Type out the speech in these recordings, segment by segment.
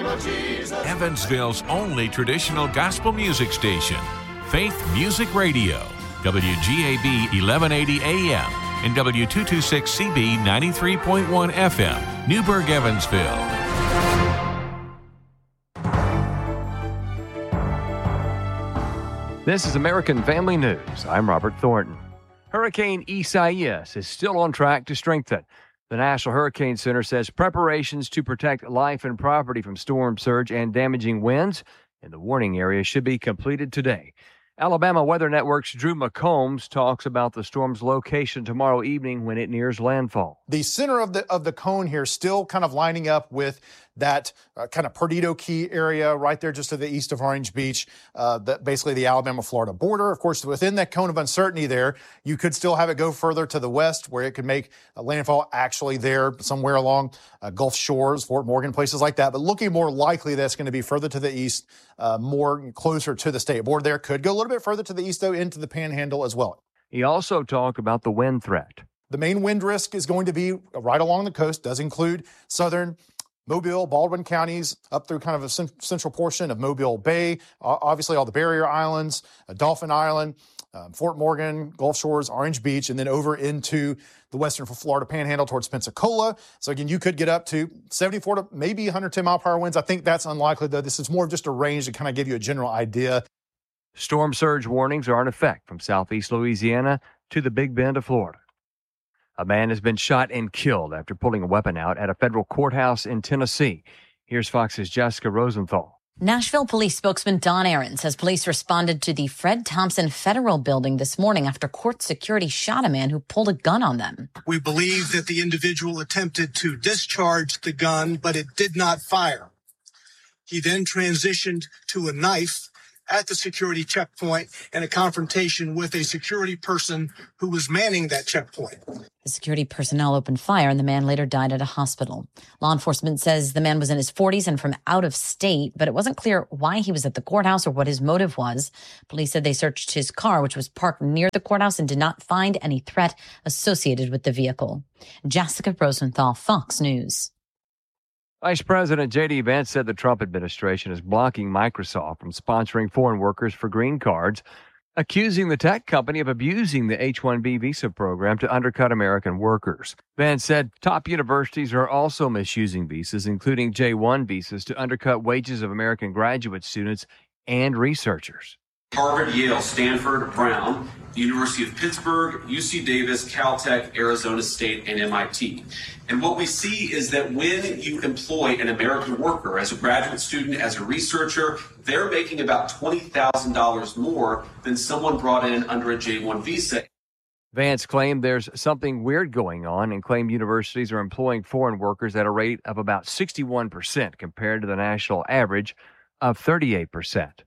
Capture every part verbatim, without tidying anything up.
of Jesus. Evansville's only traditional gospel music station, Faith Music Radio, W G A B eleven eighty A M and W two twenty-six C B ninety-three point one F M, Newburgh, Evansville. This is American Family News. I'm Robert Thornton. Hurricane Isaias is still on track to strengthen. The National Hurricane Center says preparations to protect life and property from storm surge and damaging winds in the warning area should be completed today. Alabama Weather Network's Drew McCombs talks about the storm's location tomorrow evening when it nears landfall. The center of the of the cone here still kind of lining up with that uh, kind of Perdido Key area right there just to the east of Orange Beach, uh, the, basically the Alabama-Florida border. Of course, within that cone of uncertainty there, you could still have it go further to the west where it could make a landfall actually there somewhere along uh, Gulf Shores, Fort Morgan, places like that. But looking more likely that's going to be further to the east, uh, more closer to the state border there. Could go a little bit further to the east, though, into the Panhandle as well. He also talked about the wind threat. The main wind risk is going to be right along the coast, does include southern Mobile, Baldwin counties, up through kind of a central portion of Mobile Bay, obviously all the barrier islands, Dolphin Island, um, Fort Morgan, Gulf Shores, Orange Beach, and then over into the western Florida Panhandle towards Pensacola. So again, you could get up to seventy-four to maybe one hundred ten mile per hour winds. I think that's unlikely, though. This is more of just a range to kind of give you a general idea. Storm surge warnings are in effect from southeast Louisiana to the Big Bend of Florida. A man has been shot and killed after pulling a weapon out at a federal courthouse in Tennessee. Here's Fox's Jessica Rosenthal. Nashville police spokesman Don Aaron says police responded to the Fred Thompson Federal Building this morning after court security shot a man who pulled a gun on them. We believe that the individual attempted to discharge the gun, but it did not fire. He then transitioned to a knife at the security checkpoint and a confrontation with a security person who was manning that checkpoint. The security personnel opened fire and the man later died at a hospital. Law enforcement says the man was in his forties and from out of state, but it wasn't clear why he was at the courthouse or what his motive was. Police said they searched his car, which was parked near the courthouse, and did not find any threat associated with the vehicle. Jessica Rosenthal, Fox News. Vice President J D Vance said the Trump administration is blocking Microsoft from sponsoring foreign workers for green cards, accusing the tech company of abusing the H one B visa program to undercut American workers. Vance said top universities are also misusing visas, including J one visas, to undercut wages of American graduate students and researchers. Harvard, Yale, Stanford, Brown, the University of Pittsburgh, U C Davis, Caltech, Arizona State, and M I T. And what we see is that when you employ an American worker as a graduate student, as a researcher, they're making about twenty thousand dollars more than someone brought in under a J one visa. Vance claimed there's something weird going on and claimed universities are employing foreign workers at a rate of about sixty-one percent compared to the national average of thirty-eight percent.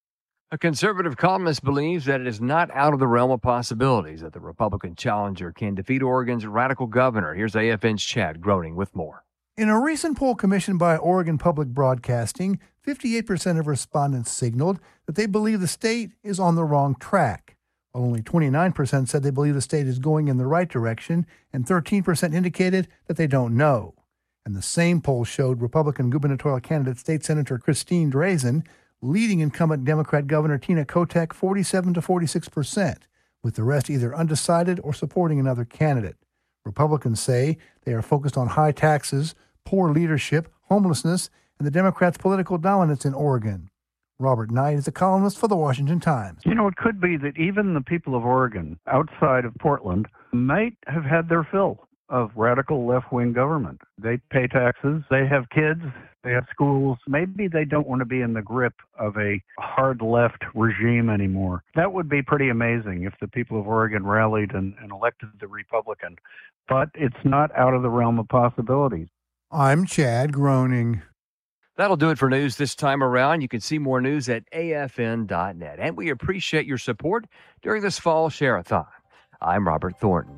A conservative columnist believes that it is not out of the realm of possibilities that the Republican challenger can defeat Oregon's radical governor. Here's A F N's Chad Groening with more. In a recent poll commissioned by Oregon Public Broadcasting, fifty-eight percent of respondents signaled that they believe the state is on the wrong track, while only twenty-nine percent said they believe the state is going in the right direction, and thirteen percent indicated that they don't know. And the same poll showed Republican gubernatorial candidate State Senator Christine Drazan leading incumbent Democrat Governor Tina Kotek forty-seven to forty-six percent, with the rest either undecided or supporting another candidate. Republicans say they are focused on high taxes, poor leadership, homelessness, and the Democrats' political dominance in Oregon. Robert Knight is a columnist for the Washington Times. You know, it could be that even the people of Oregon, outside of Portland, might have had their fill of radical left-wing government. They pay taxes, they have kids, they have schools. Maybe they don't want to be in the grip of a hard left regime anymore. That would be pretty amazing if the people of Oregon rallied and, and elected the Republican. But it's not out of the realm of possibilities. I'm Chad Groening. That'll do it for news this time around. You can see more news at A F N dot net. And we appreciate your support during this fall share-a-thon. I'm Robert Thornton.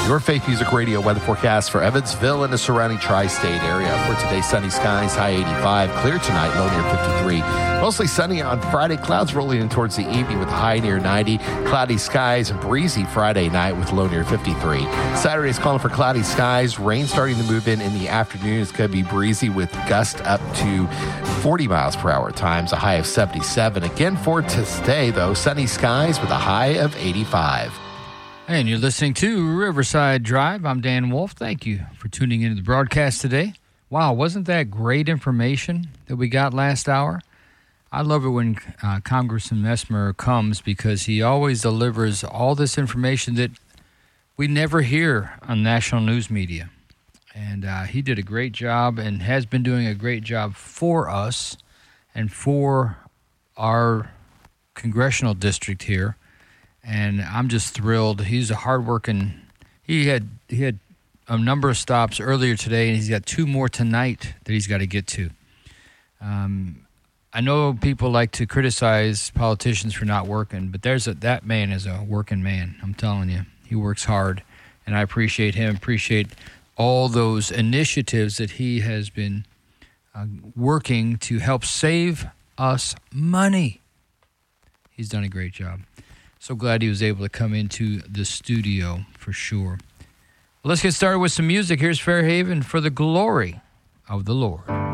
Your Faith Music Radio weather forecast for Evansville and the surrounding tri-state area. For today, sunny skies, high eighty-five. Clear tonight, low near fifty-three. Mostly sunny on Friday. Clouds rolling in towards the evening with a high near ninety. Cloudy skies and breezy Friday night with low near fifty-three. Saturday is calling for cloudy skies. Rain starting to move in in the afternoon. It's going to be breezy with gusts up to forty miles per hour at times, a high of seventy-seven. Again for today, though, sunny skies with a high of eighty-five. And you're listening to Riverside Drive. I'm Dan Wolf. Thank you for tuning into the broadcast today. Wow, wasn't that great information that we got last hour? I love it when uh, Congressman Messmer comes because he always delivers all this information that we never hear on national news media. And uh, he did a great job and has been doing a great job for us and for our congressional district here. And I'm just thrilled. He's a hardworking. He had he had a number of stops earlier today, and he's got two more tonight that he's got to get to. Um, I know people like to criticize politicians for not working, but there's a, that man is a working man. I'm telling you, he works hard, and I appreciate him. Appreciate all those initiatives that he has been uh, working to help save us money. He's done a great job. So glad he was able to come into the studio for sure. Well, let's get started with some music. Here's Fairhaven for the glory of the Lord.